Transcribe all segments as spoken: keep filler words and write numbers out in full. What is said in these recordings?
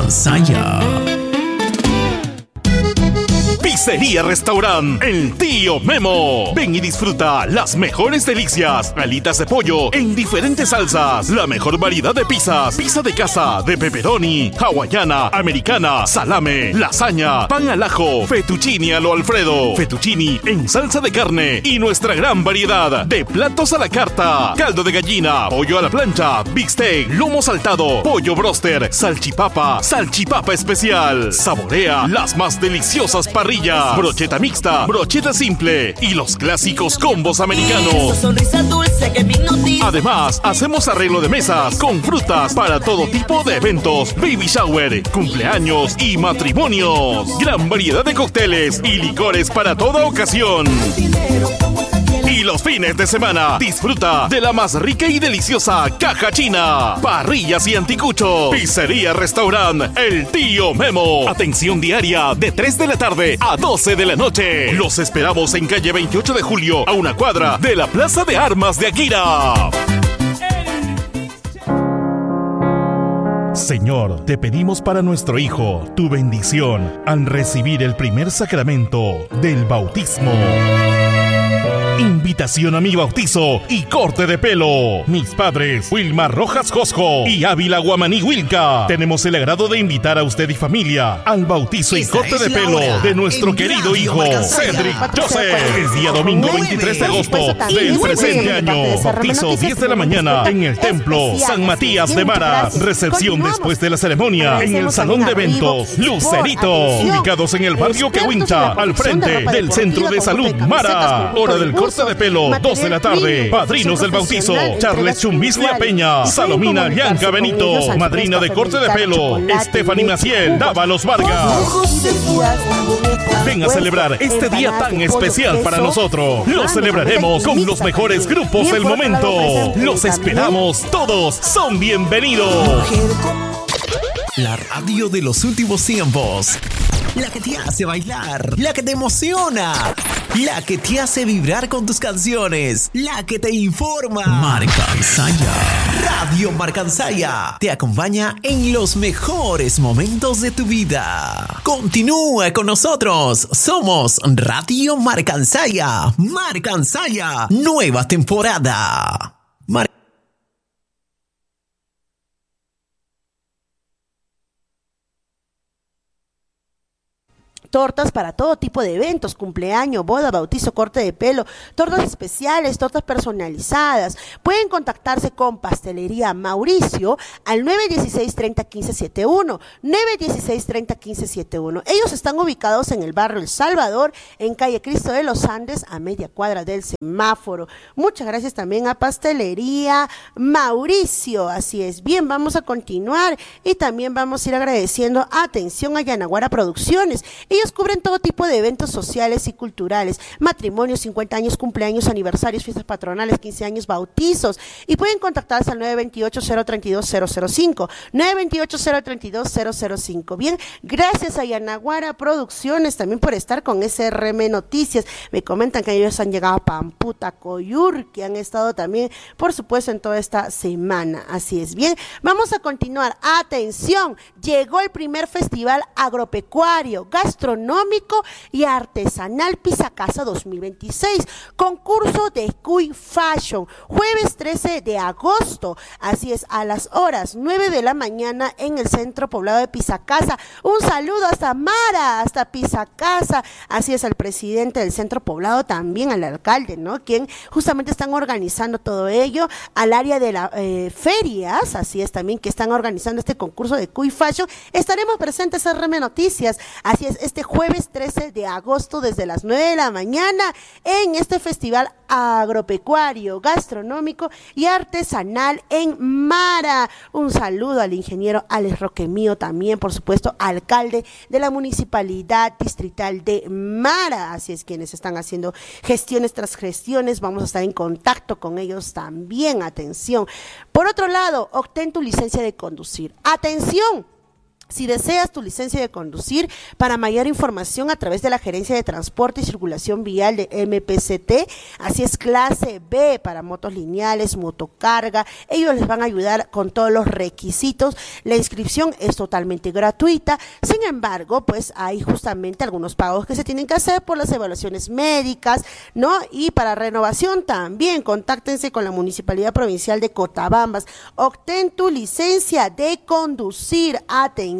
Marcansaya. Pizzería Restaurant El Tío Memo. Ven y disfruta las mejores delicias. Alitas de pollo en diferentes salsas. La mejor variedad de pizzas. Pizza de casa, de pepperoni, hawaiana, americana, salame, lasaña, pan al ajo, fettuccini a lo Alfredo, fettuccini en salsa de carne y nuestra gran variedad de platos a la carta. Caldo de gallina, pollo a la plancha, bistec, lomo saltado, pollo broster, salchipapa, salchipapa especial. Saborea las más deliciosas parrillas. Brocheta mixta, brocheta simple y los clásicos combos americanos. Además, hacemos arreglo de mesas con frutas para todo tipo de eventos, baby shower, cumpleaños y matrimonios. Gran variedad de cócteles y licores para toda ocasión. Y los fines de semana, disfruta de la más rica y deliciosa caja china, parrillas y anticuchos. Pizzería Restaurant El Tío Memo. Atención diaria de tres de la tarde a doce de la noche. Los esperamos en calle veintiocho de julio, a una cuadra de la Plaza de Armas de Aguira. Señor, te pedimos para nuestro hijo tu bendición al recibir el primer sacramento del bautismo. Invitación a mi bautizo y corte de pelo. Mis padres, Wilmar Rojas Josco y Ávila Guamaní Wilca. Tenemos el agrado de invitar a usted y familia al bautizo y Esta corte es de la pelo hora de nuestro en querido Radio hijo, Marcansaya. Cedric Joseph. El día domingo veintitrés de agosto del presente año. Bautizo diez de la mañana en el templo San Matías de Mara. Recepción después de la ceremonia en el salón de eventos Lucerito. Ubicados en el barrio Quehuincha, al frente del Centro de Salud Mara. Hora del corte de pelo, dos de la tarde. Padrinos del bautizo, Charles Chumbislia Peña, Salomina Bianca Benito. Madrina de corte de pelo, Stephanie Maciel Dávalos Vargas. Ven a celebrar este día tan especial para nosotros. Lo celebraremos con los mejores grupos del momento. Los esperamos, todos son bienvenidos. La radio de los últimos tiempos. La que te hace bailar, la que te emociona, la que te hace vibrar con tus canciones, la que te informa. Marcansaya. Radio Marcansaya te acompaña en los mejores momentos de tu vida. Continúa con nosotros. Somos Radio Marcansaya. Marcansaya, nueva temporada. Mar- Tortas para todo tipo de eventos, cumpleaños, boda, bautizo, corte de pelo, tortas especiales, tortas personalizadas. Pueden contactarse con Pastelería Mauricio al nueve uno seis, tres cero, uno cinco siete uno, nueve uno seis, tres cero, uno cinco siete uno. Ellos están ubicados en el barrio El Salvador, en calle Cristo de los Andes, a media cuadra del semáforo. Muchas gracias también a Pastelería Mauricio. Así es. Bien, vamos a continuar y también vamos a ir agradeciendo atención a Yanaguara Producciones. Ellos cubren todo tipo de eventos sociales y culturales, matrimonios, cincuenta años, cumpleaños, aniversarios, fiestas patronales, quince años, bautizos, y pueden contactarse al nueve dos ocho, cero tres dos, cero cero cinco, nueve dos ocho, cero tres dos, cero cero cinco. Bien, gracias a Yanaguara Producciones también por estar con S R M Noticias. Me comentan que ellos han llegado a Pamputa, Coyur, que han estado también, por supuesto, en toda esta semana. Así es. Bien, vamos a continuar. Atención, llegó el primer festival agropecuario, gastronómico y artesanal Pizzacasa dos mil veintiséis, concurso de Cuy Fashion, jueves trece de agosto, así es, a las horas nueve de la mañana en el centro poblado de Pizzacasa. Un saludo hasta Mara, hasta Pizzacasa, así es, al presidente del centro poblado, también al alcalde, ¿no? Quien justamente están organizando todo ello, al área de las eh, ferias, así es, también que están organizando este concurso de Cuy Fashion. Estaremos presentes en R M Noticias, así es, este jueves trece de agosto desde las nueve de la mañana en este festival agropecuario, gastronómico y artesanal en Mara. Un saludo al ingeniero Alex Roquemío, también por supuesto alcalde de la municipalidad distrital de Mara. Así es, quienes están haciendo gestiones tras gestiones, vamos a estar en contacto con ellos también. Atención. Por otro lado, obtén tu licencia de conducir. Atención. Si deseas tu licencia de conducir, para mayor información a través de la Gerencia de Transporte y Circulación Vial de M P C T, así es clase B para motos lineales, motocarga, ellos les van a ayudar con todos los requisitos. La inscripción es totalmente gratuita, sin embargo, pues hay justamente algunos pagos que se tienen que hacer por las evaluaciones médicas, ¿no? Y para renovación también, contáctense con la Municipalidad Provincial de Cotabambas, obtén tu licencia de conducir, atención.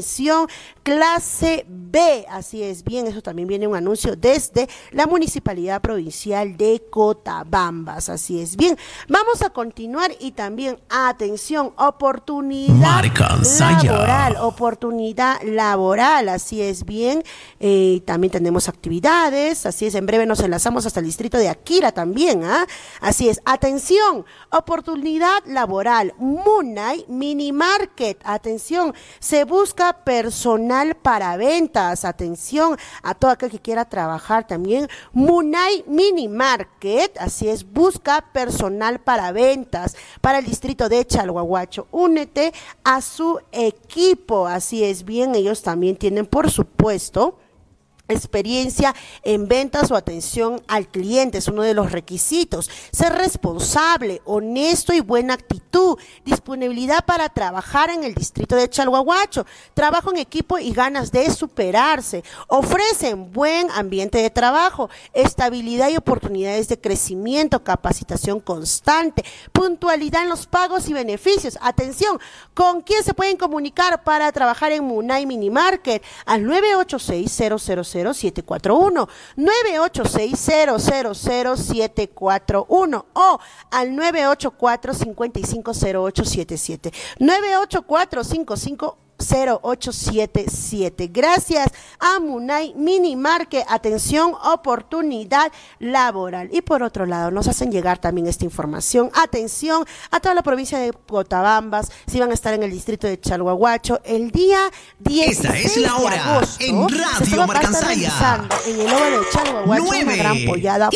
Clase B, así es, bien, eso también viene un anuncio desde la Municipalidad Provincial de Cotabambas, así es, bien, vamos a continuar y también, atención, oportunidad laboral, oportunidad laboral, así es, bien, eh, también tenemos actividades, así es, en breve nos enlazamos hasta el distrito de Aquila también, ¿ah? Así es, atención, oportunidad laboral, Munay Mini Market, atención, se busca personal para ventas, atención a todo aquel que quiera trabajar también, Munay Mini Market, así es, busca personal para ventas para el distrito de Chalhuahuacho, únete a su equipo, así es, bien, ellos también tienen por supuesto experiencia en ventas o atención al cliente, es uno de los requisitos. Ser responsable, honesto y buena actitud, disponibilidad para trabajar en el distrito de Chalhuahuacho, trabajo en equipo y ganas de superarse. Ofrecen buen ambiente de trabajo, estabilidad y oportunidades de crecimiento, capacitación constante, puntualidad en los pagos y beneficios. Atención, ¿con quién se pueden comunicar para trabajar en Munay Mini Market? Al nueve ocho seis, cero cero cero siete cuatro uno, nueve ocho seis, cero cero cero siete cuatro uno o al nueve ocho cuatro, cinco cinco cero ocho siete siete, nueve ocho cuatro, cinco cinco cero ocho siete siete. Gracias a Munay Mini Market, atención, oportunidad laboral. Y por otro lado, nos hacen llegar también esta información, atención a toda la provincia de Cotabambas, si van a estar en el distrito de Chalhuahuacho el día dieciséis Esta es la hora de agosto, en Radio Marcansaya. En el óvalo de Chalhuahuacho, una gran pollada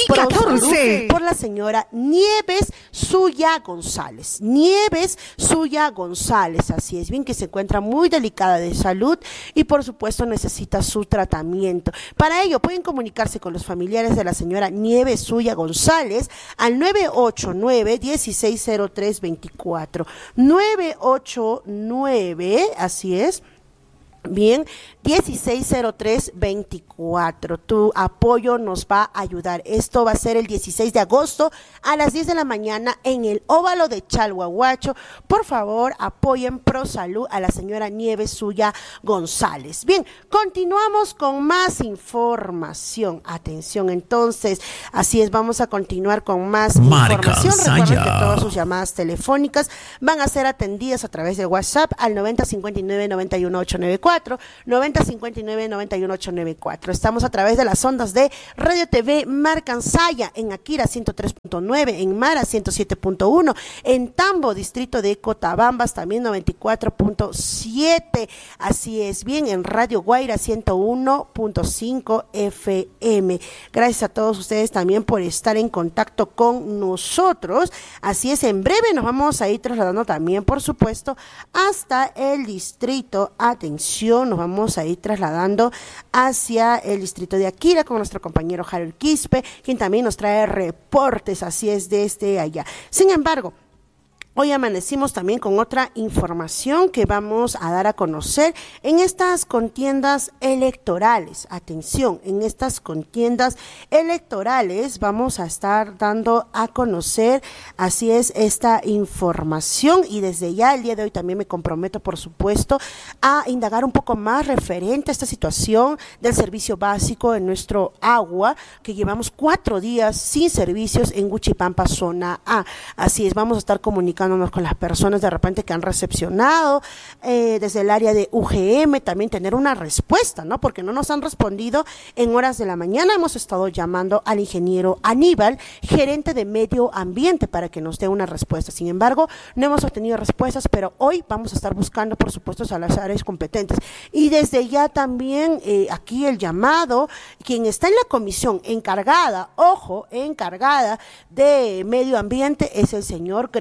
por la señora Nieves Suya González. Nieves Suya González, así es, bien, que se encuentra muy delicada de salud y por supuesto necesita su tratamiento. Para ello pueden comunicarse con los familiares de la señora Nieves Suya González al nueve ocho nueve, dieciséis cero tres veinticuatro, nueve ocho nueve, así es, bien, dieciséis cero tres veinticuatro. Tu apoyo nos va a ayudar. Esto va a ser el dieciséis de agosto a las diez de la mañana en el óvalo de Chalhuahuacho. Por favor, apoyen Pro Salud a la señora Nieves Suya González. Bien, continuamos con más información. Atención, entonces, así es, vamos a continuar con más información. Recuerden que todas sus llamadas telefónicas van a ser atendidas a través de WhatsApp al noventa cincuenta y nueve, noventa y uno, ochocientos noventa y cuatro, noventa cincuenta y nueve, noventa y uno, ochocientos noventa y cuatro. Estamos a través de las ondas de Radio T V Marcansaya, en Akira ciento tres punto nueve, en Mara ciento siete punto uno, en Tambo, distrito de Cotabambas, también noventa y cuatro punto siete. Así es, bien, en Radio Guaira ciento uno punto cinco F M. Gracias a todos ustedes también por estar en contacto con nosotros. Así es, en breve nos vamos a ir trasladando también, por supuesto, hasta el distrito. Atención, nos vamos a ir trasladando hacia el distrito de Akira con nuestro compañero Harold Quispe, quien también nos trae reportes, así es, desde allá. Sin embargo, hoy amanecimos también con otra información que vamos a dar a conocer en estas contiendas electorales. Atención, en estas contiendas electorales vamos a estar dando a conocer, así es, esta información, y desde ya el día de hoy también me comprometo, por supuesto, a indagar un poco más referente a esta situación del servicio básico en nuestro agua, que llevamos cuatro días sin servicios en Huichipampa, zona A. Así es, vamos a estar comunicando con las personas de repente que han recepcionado eh, desde el área de U G M, también tener una respuesta, ¿no? Porque no nos han respondido en horas de la mañana. Hemos estado llamando al ingeniero Aníbal, gerente de medio ambiente, para que nos dé una respuesta. Sin embargo, no hemos obtenido respuestas, pero hoy vamos a estar buscando, por supuesto, a las áreas competentes. Y desde ya también eh, aquí el llamado, quien está en la comisión encargada, ojo, encargada de medio ambiente, es el señor Gregorio Rodríguez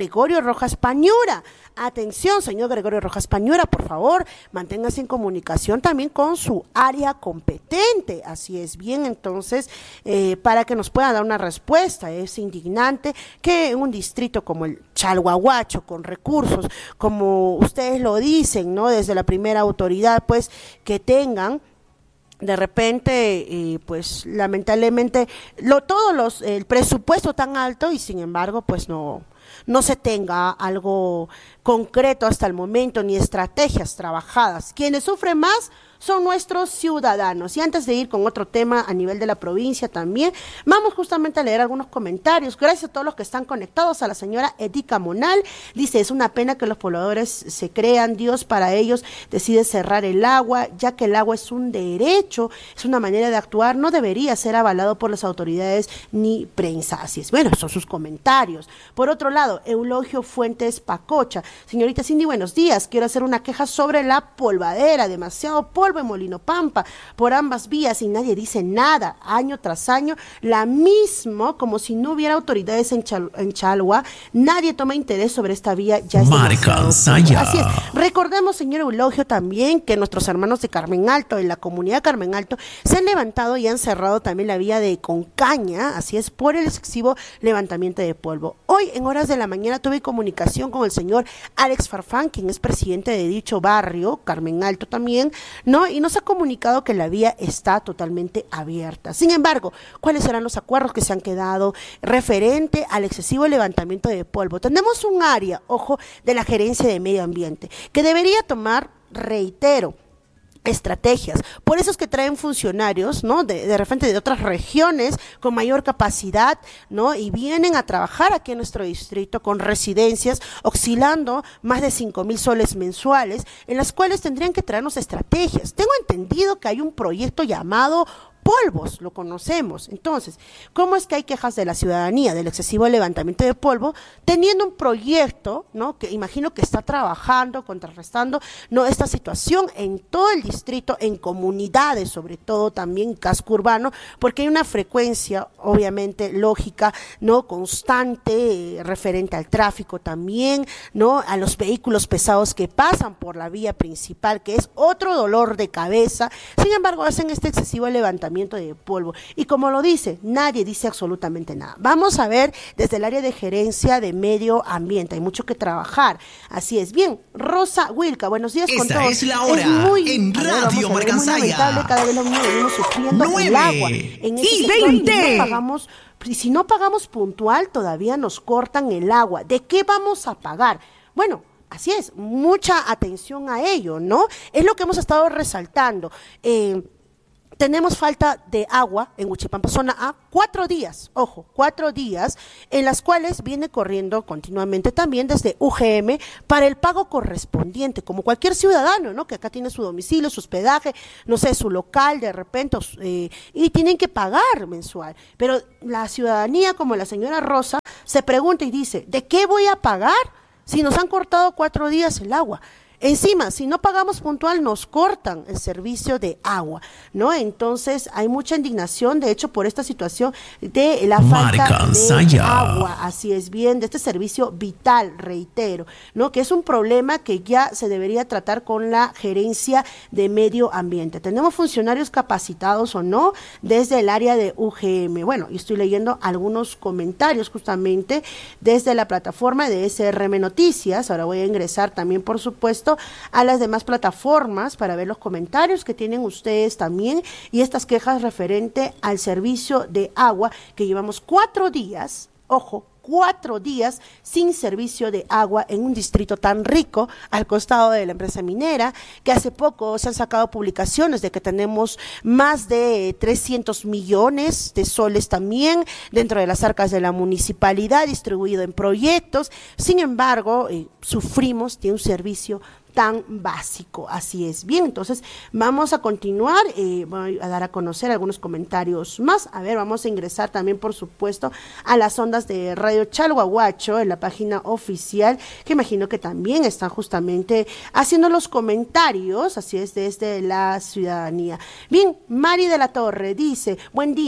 Rojas Pañura. Atención, señor Gregorio Rojas Pañura, por favor, manténgase en comunicación también con su área competente. Así es, bien, entonces, eh, para que nos pueda dar una respuesta. Es indignante que en un distrito como el Chalhuahuacho, con recursos, como ustedes lo dicen, ¿no? Desde la primera autoridad, pues, que tengan de repente, eh, pues lamentablemente, lo, todos los, el presupuesto tan alto y sin embargo, pues no, no se tenga algo concreto hasta el momento, ni estrategias trabajadas. Quienes sufren más son nuestros ciudadanos. Y antes de ir con otro tema a nivel de la provincia también, vamos justamente a leer algunos comentarios. Gracias a todos los que están conectados. A la señora Edica Monal, dice, es una pena que los pobladores se crean Dios para ellos, decide cerrar el agua, ya que el agua es un derecho, es una manera de actuar, no debería ser avalado por las autoridades ni prensa. Así es, bueno, son sus comentarios. Por otro lado, Eulogio Fuentes Pacocha, señorita Cindy, buenos días, quiero hacer una queja sobre la polvadera, demasiado polvo en Molino Pampa, por ambas vías y nadie dice nada, año tras año, la mismo, como si no hubiera autoridades en, Chal en Chalhua, nadie toma interés sobre esta vía, ya es Así es, recordemos, señor Eulogio, también que nuestros hermanos de Carmen Alto, en la comunidad de Carmen Alto, se han levantado y han cerrado también la vía de Concaña, así es, por el excesivo levantamiento de polvo. Hoy, en horas de la mañana, tuve comunicación con el señor Alex Farfán, quien es presidente de dicho barrio, Carmen Alto también, ¿no? Y nos ha comunicado que la vía está totalmente abierta. Sin embargo, ¿cuáles serán los acuerdos que se han quedado referente al excesivo levantamiento de polvo? Tenemos un área, ojo, de la Gerencia de Medio Ambiente, que debería tomar, reitero, estrategias, por eso es que traen funcionarios, ¿no? De, de repente de otras regiones con mayor capacidad, ¿no? Y vienen a trabajar aquí en nuestro distrito con residencias oscilando más de cinco mil soles mensuales, en las cuales tendrían que traernos estrategias. Tengo entendido que hay un proyecto llamado polvos, lo conocemos. Entonces, ¿cómo es que hay quejas de la ciudadanía del excesivo levantamiento de polvo, teniendo un proyecto, ¿no? Que imagino que está trabajando, contrarrestando, ¿no? Esta situación en todo el distrito, en comunidades, sobre todo también casco urbano, porque hay una frecuencia, obviamente, lógica, ¿no? Constante, eh, referente al tráfico también, ¿no? A los vehículos pesados que pasan por la vía principal, que es otro dolor de cabeza. Sin embargo, hacen este excesivo levantamiento de polvo. Y como lo dice, nadie dice absolutamente nada. Vamos a ver desde el área de gerencia de medio ambiente. Hay mucho que trabajar. Así es. Bien, Rosa Wilca, buenos días con todos. Esta es la hora es muy, en Radio Marcansaya. Cada vez los niños venimos sufriendo el agua. En y veinte. No pagamos, y si no pagamos puntual, todavía nos cortan el agua. ¿De qué vamos a pagar? Bueno, así es, mucha atención a ello, ¿no? Es lo que hemos estado resaltando. Eh, Tenemos falta de agua en Huichipampa, zona A, cuatro días, ojo, cuatro días, en las cuales viene corriendo continuamente también desde U G M para el pago correspondiente, como cualquier ciudadano, ¿no? Que acá tiene su domicilio, su hospedaje, no sé, su local de repente, eh, y tienen que pagar mensual. Pero la ciudadanía, como la señora Rosa, se pregunta y dice, ¿de qué voy a pagar si nos han cortado cuatro días el agua? Encima, si no pagamos puntual, nos cortan el servicio de agua, ¿no? Entonces, hay mucha indignación, de hecho, por esta situación de la falta de agua, así es bien, de este servicio vital, reitero, ¿no? Que es un problema que ya se debería tratar con la gerencia de medio ambiente. ¿Tenemos funcionarios capacitados o no desde el área de U G M? Bueno, y estoy leyendo algunos comentarios justamente desde la plataforma de S R M Noticias. Ahora voy a ingresar también, por supuesto, a las demás plataformas para ver los comentarios que tienen ustedes también y estas quejas referente al servicio de agua, que llevamos cuatro días, ojo, cuatro días sin servicio de agua en un distrito tan rico al costado de la empresa minera, que hace poco se han sacado publicaciones de que tenemos más de trescientos millones de soles también dentro de las arcas de la municipalidad distribuido en proyectos. Sin embargo, eh, sufrimos de un servicio tan básico, así es. Bien, entonces vamos a continuar, eh, voy a dar a conocer algunos comentarios más. A ver, vamos a ingresar también, por supuesto, a las ondas de Radio Chalhuahuacho, en la página oficial, que imagino que también están justamente haciendo los comentarios, así es, desde la ciudadanía. Bien, Mari de la Torre dice, buen día,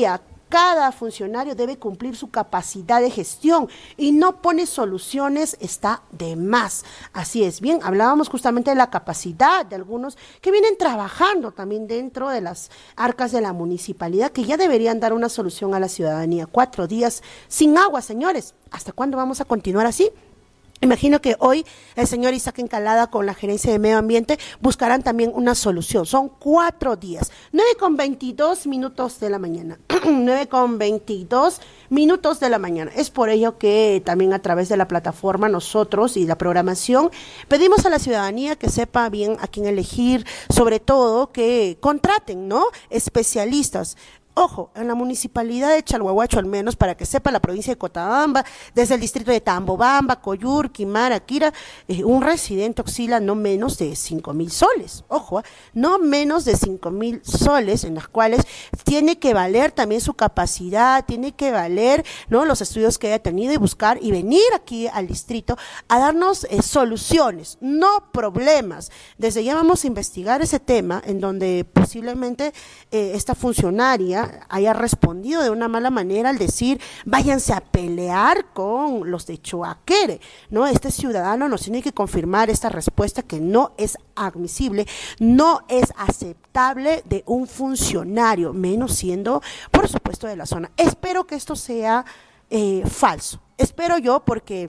cada funcionario debe cumplir su capacidad de gestión y no pone soluciones, está de más. Así es, bien, hablábamos justamente de la capacidad de algunos que vienen trabajando también dentro de las arcas de la municipalidad, que ya deberían dar una solución a la ciudadanía. Cuatro días sin agua, señores. ¿Hasta cuándo vamos a continuar así? Imagino que hoy el señor Isaac Encalada con la Gerencia de Medio Ambiente buscarán también una solución. Son cuatro días, nueve con veintidós minutos de la mañana, nueve con veintidós minutos de la mañana. Es por ello que también a través de la plataforma nosotros y la programación pedimos a la ciudadanía que sepa bien a quién elegir, sobre todo que contraten, ¿no?, especialistas. Ojo, en la municipalidad de Chalhuahuacho, al menos para que sepa la provincia de Cochabamba, desde el distrito de Tambobamba, Coyur, Quimara, Quira, eh, un residente oscila no menos de cinco mil soles, ojo, eh, no menos de cinco mil soles, en las cuales tiene que valer también su capacidad, tiene que valer, ¿no?, los estudios que haya tenido y buscar y venir aquí al distrito a darnos eh, soluciones, no problemas. Desde ya vamos a investigar ese tema en donde posiblemente eh, esta funcionaria haya respondido de una mala manera al decir váyanse a pelear con los de Choaquere, ¿no? Este ciudadano nos tiene que confirmar esta respuesta que no es admisible, no es aceptable de un funcionario, menos siendo, por supuesto, de la zona. Espero que esto sea eh, falso, espero yo, porque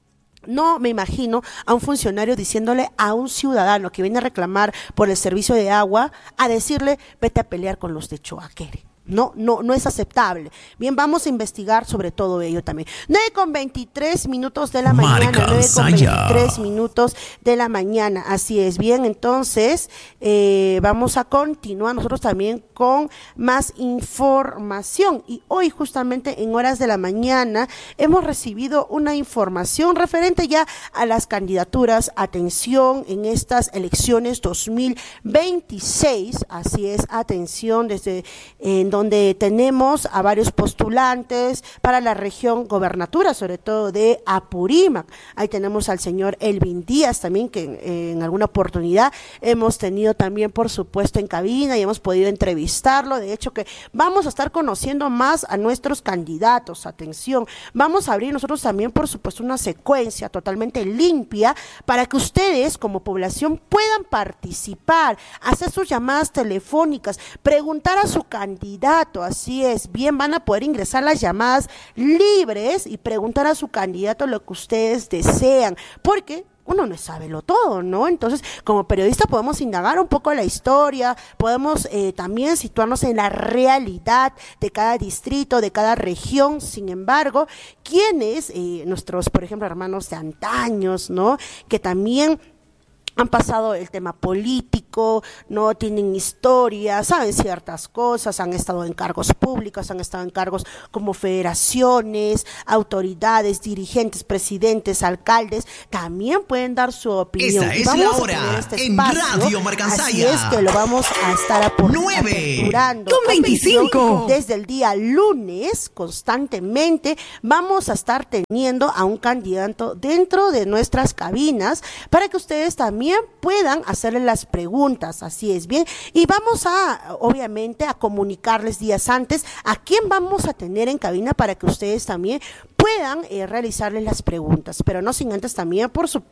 no me imagino a un funcionario diciéndole a un ciudadano que viene a reclamar por el servicio de agua, a decirle vete a pelear con los de Choaquere. No, no, no es aceptable. Bien, vamos a investigar sobre todo ello también. nueve con veintitrés minutos de la mañana, nueve con veintitrés minutos de la mañana, así es. Bien, entonces eh, vamos a continuar nosotros también con más información. Y hoy justamente en horas de la mañana hemos recibido una información referente ya a las candidaturas. Atención en estas elecciones dos mil veintiséis, así es, atención desde en donde tenemos a varios postulantes para la región gobernatura, sobre todo de Apurímac. Ahí tenemos al señor Elvin Díaz también, que en, en alguna oportunidad hemos tenido también, por supuesto, en cabina y hemos podido entrevistarlo. De hecho, que vamos a estar conociendo más a nuestros candidatos. Atención, vamos a abrir nosotros también, por supuesto, una secuencia totalmente limpia para que ustedes como población puedan participar, hacer sus llamadas telefónicas, preguntar a su candidato. Así es, bien, van a poder ingresar las llamadas libres y preguntar a su candidato lo que ustedes desean, porque uno no sabe lo todo, ¿no? Entonces, como periodista podemos indagar un poco la historia, podemos eh, también situarnos en la realidad de cada distrito, de cada región. Sin embargo, quienes, eh, nuestros, por ejemplo, hermanos de antaños, ¿no?, que también han pasado el tema político, no tienen historia, saben ciertas cosas, han estado en cargos públicos, han estado en cargos como federaciones, autoridades, dirigentes, presidentes, alcaldes, también pueden dar su opinión. Esa es la hora este en Radio Marcansaya. Así es que lo vamos a estar aperturando con veinticinco desde el día lunes, constantemente vamos a estar teniendo a un candidato dentro de nuestras cabinas para que ustedes también puedan hacerle las preguntas, así es, bien, y vamos a, obviamente, a comunicarles días antes a quién vamos a tener en cabina para que ustedes también puedan eh, realizarles las preguntas, pero no sin antes también, por supuesto,